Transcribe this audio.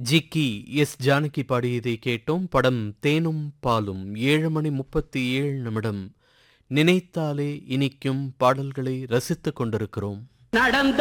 Jikki S Janaki பாடியதை கேட்டோம். படம் தேனும் பாலும். 7:37 நினைத்தாலே இனிக்கும் பாடல்களை ரசித்துக் கொண்டிருக்கிறோம். நடந்த